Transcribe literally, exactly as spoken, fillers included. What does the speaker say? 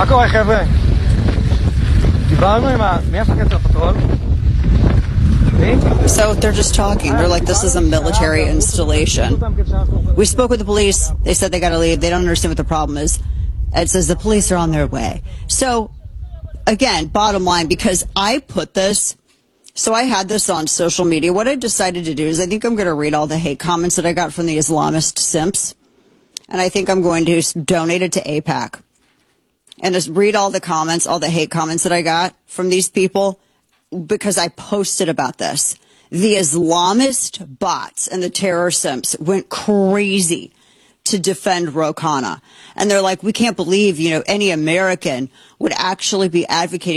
מה קורה חבר'ה? דיברנו עם ה... מי הפקד של הפטרול? So they're just talking. They're like, this is a military installation. We spoke with the police. They said they got to leave. They don't understand what the problem is. It says the police are on their way. So again, bottom line, because I put this, so I had this on social media. What I decided to do is I think I'm going to read all the hate comments that I got from the Islamist simps. And I think I'm going to donate it to AIPAC. And just read all the comments, all the hate comments that I got from these people, because I posted about this. The Islamist bots and the terror simps went crazy to defend Ro Khanna. And they're like, we can't believe, you know, any American would actually be advocating